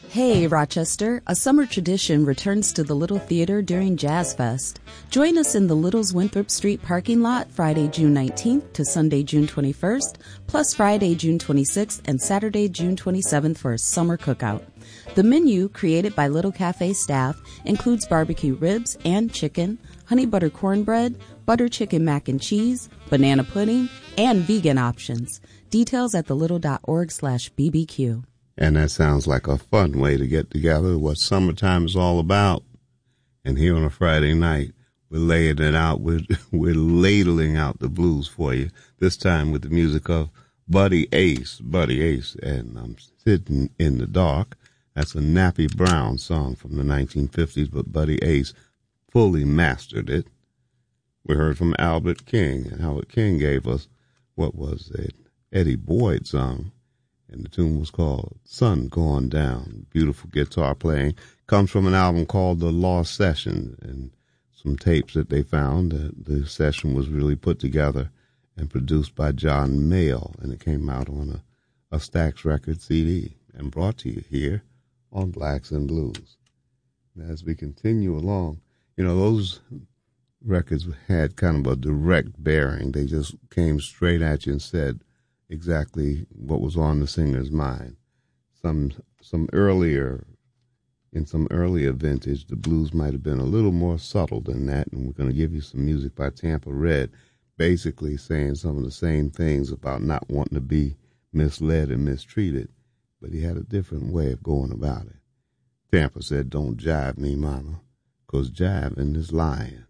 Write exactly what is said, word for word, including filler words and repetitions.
Hey, Rochester, a summer tradition returns to the Little Theater during Jazz Fest. Join us in the Little's Winthrop Street parking lot Friday, June nineteenth to Sunday, June twenty-first, plus Friday, June twenty-sixth and Saturday, June twenty-seventh for a summer cookout. The menu, created by Little Cafe staff, includes barbecue ribs and chicken, honey butter cornbread, butter chicken mac and cheese, banana pudding, and vegan options. Details at thelittle.org slash BBQ. And that sounds like a fun way to get together, what summertime is all about. And here on a Friday night, we're laying it out. We're, we're ladling out the blues for you, this time with the music of Buddy Ace. Buddy Ace, and I'm Sitting in the Dark. That's a Nappy Brown song from the nineteen fifties, but Buddy Ace fully mastered it. We heard from Albert King, and Albert King gave us what was it, Eddie Boyd song. And the tune was called Sun Gone Down. Beautiful guitar playing. Comes from an album called The Lost Session, and some tapes that they found. Uh, the session was really put together and produced by John Mayall, and it came out on a, a Stax Records C D and brought to you here on Blacks and Blues. And as we continue along, you know, those records had kind of a direct bearing. They just came straight at you and said exactly what was on the singer's mind. Some some earlier, in some earlier vintage, the blues might have been a little more subtle than that, and we're going to give you some music by Tampa Red, basically saying some of the same things about not wanting to be misled and mistreated, but he had a different way of going about it. Tampa said, "Don't jive me, mama, 'cause jiving is lying."